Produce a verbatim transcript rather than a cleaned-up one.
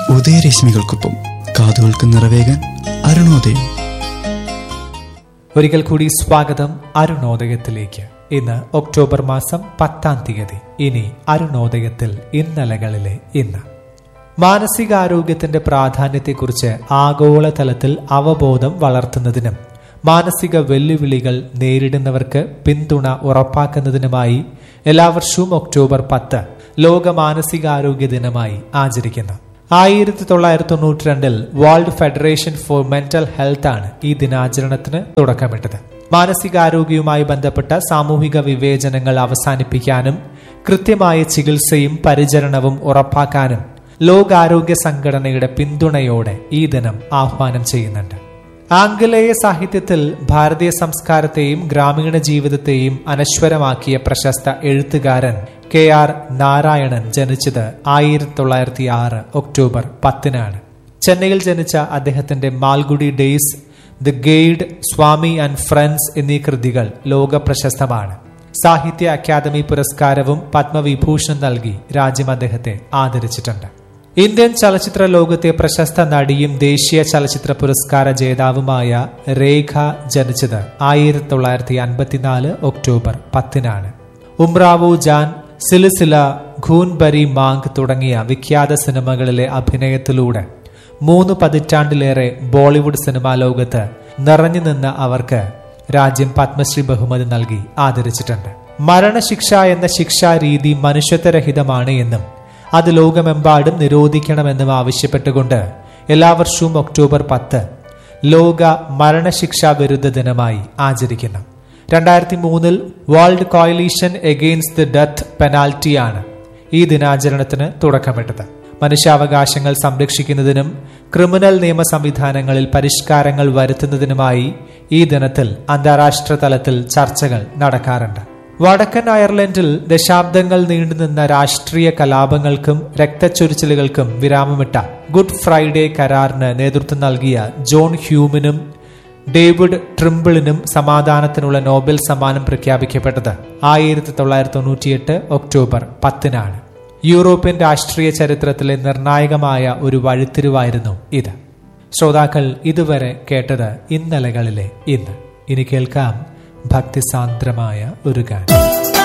ഉദയരശ്മികൾക്കൊപ്പം കാതുകൾക്ക് നിറവേകാൻ അരുണോദയം. ഒരിക്കൽ കൂടി സ്വാഗതം അരുണോദയത്തിലേക്ക്. ഇന്ന് ഒക്ടോബർ മാസം പത്താം തീയതി. ഇനി അരുണോദയത്തിൽ ഇന്നലകളിലെ ഇന്ന്. മാനസികാരോഗ്യത്തിന്റെ പ്രാധാന്യത്തെക്കുറിച്ച് ആഗോളതലത്തിൽ അവബോധം വളർത്തുന്നതിനും മാനസിക വെല്ലുവിളികൾ നേരിടുന്നവർക്ക് പിന്തുണ ഉറപ്പാക്കുന്നതിനുമായി എല്ലാ വർഷവും ഒക്ടോബർ പത്ത് ലോക മാനസികാരോഗ്യ ദിനമായി ആചരിക്കുന്നു. ആയിരത്തി തൊള്ളായിരത്തി തൊണ്ണൂറ്റി രണ്ടിൽ world federation for mental health ആണ് ഈ ദിനാചരണത്തിന് തുടക്കമിട്ടത്. മാനസികാരോഗ്യവുമായി ബന്ധപ്പെട്ട സാമൂഹിക വിവേചനങ്ങൾ അവസാനിപ്പിക്കാനും കൃത്യമായ ചികിത്സയും പരിചരണവും ഉറപ്പാക്കാനും ലോകാരോഗ്യ സംഘടനയുടെ പിന്തുണയോടെ ഈ ദിനം ആഹ്വാനം ചെയ്യുന്നുണ്ട്. ആംഗലേയ സാഹിത്യത്തിൽ ഭാരതീയ സംസ്കാരത്തെയും ഗ്രാമീണ ജീവിതത്തെയും അനശ്വരമാക്കിയ പ്രശസ്ത എഴുത്തുകാരൻ കെ ആർ നാരായണൻ ജനിച്ചത് ആയിരത്തി തൊള്ളായിരത്തി ആറ് ഒക്ടോബർ പത്തിനാണ്. ചെന്നൈയിൽ ജനിച്ച അദ്ദേഹത്തിന്റെ Malgudi days, the guide, Swami and friends എന്നീ കൃതികൾ ലോക പ്രശസ്തമാണ്. സാഹിത്യ അക്കാദമി പുരസ്കാരവും പത്മവിഭൂഷൺ നൽകി രാജ്യം അദ്ദേഹത്തെ ആദരിച്ചിട്ടുണ്ട്. ഇന്ത്യൻ ചലച്ചിത്ര ലോകത്തെ പ്രശസ്ത നടിയും ദേശീയ ചലച്ചിത്ര പുരസ്കാര ജേതാവുമായ രേഖ ജനിച്ചത് ആയിരത്തി തൊള്ളായിരത്തി അൻപത്തിനാല് ഒക്ടോബർ പത്തിനാണ്. ഉംറാവോ ജാൻ, സിലിസില, ഖൂൻ ബരി മാങ് തുടങ്ങിയ വിഖ്യാത സിനിമകളിലെ അഭിനയത്തിലൂടെ മൂന്ന് പതിറ്റാണ്ടിലേറെ ബോളിവുഡ് സിനിമാ ലോകത്ത് നിറഞ്ഞു നിന്ന അവർക്ക് രാജ്യം പത്മശ്രീ ബഹുമതി നൽകി ആദരിച്ചിട്ടുണ്ട്. മരണശിക്ഷ എന്ന ശിക്ഷാരീതി മനുഷ്യത്വരഹിതമാണ് എന്നും അത് ലോകമെമ്പാടും നിരോധിക്കണമെന്നും ആവശ്യപ്പെട്ടുകൊണ്ട് എല്ലാ വർഷവും ഒക്ടോബർ പത്ത് ലോക മരണശിക്ഷാ വിരുദ്ധ ദിനമായി ആചരിക്കുന്നു. രണ്ടായിരത്തി മൂന്നിൽ world coalition against the death പെനാൽറ്റിയാണ് ഈ ദിനാചരണത്തിന് തുടക്കമിട്ടത്. മനുഷ്യാവകാശങ്ങൾ സംരക്ഷിക്കുന്നതിനും ക്രിമിനൽ നിയമ സംവിധാനങ്ങളിൽ പരിഷ്കാരങ്ങൾ വരുത്തുന്നതിനുമായി ഈ ദിനത്തിൽ അന്താരാഷ്ട്ര തലത്തിൽ ചർച്ചകൾ നടക്കാറുണ്ട്. വടക്കൻ അയർലൻഡിൽ ദശാബ്ദങ്ങൾ നീണ്ടുനിന്ന രാഷ്ട്രീയ കലാപങ്ങൾക്കും രക്തച്ചൊരിച്ചിലുകൾക്കും വിരാമമിട്ട ഗുഡ് ഫ്രൈഡേ കരാറിന് നേതൃത്വം നൽകിയ ജോൺ ഹ്യൂമിനും ഡേവിഡ് ട്രിംബിളിനും സമാധാനത്തിനുള്ള നോബൽ സമ്മാനം പ്രഖ്യാപിക്കപ്പെട്ടത് ആയിരത്തി തൊള്ളായിരത്തി തൊണ്ണൂറ്റിയെട്ട് ഒക്ടോബർ പത്തിനാണ്. യൂറോപ്യൻ രാഷ്ട്രീയ ചരിത്രത്തിലെ നിർണായകമായ ഒരു വഴിത്തിരിവായിരുന്നു ഇത്. ശ്രോതാക്കൾ ഇതുവരെ കേട്ടത് ഇന്നലകളിലെ ഇന്ന്. ഇനി കേൾക്കാം ഭക്തിസാന്ദ്രമായ ഒരു ഗാനം.